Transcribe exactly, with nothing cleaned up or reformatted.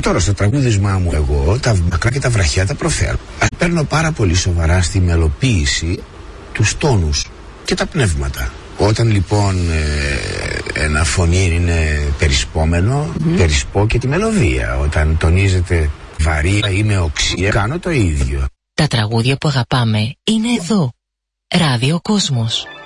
τώρα στο τραγούδισμά μου εγώ τα μακρά και τα βραχιά τα προφέρω. Παίρνω πάρα πολύ σοβαρά στη μελοποίηση τους τόνους και τα πνεύματα. Όταν λοιπόν ε, ένα φωνή είναι περισπόμενο, mm-hmm. περισπώ και τη μελωδία. Όταν τονίζεται βαρύ ή με οξία, κάνω το ίδιο. Τα τραγούδια που αγαπάμε είναι εδώ. Ράδιο Κόσμος.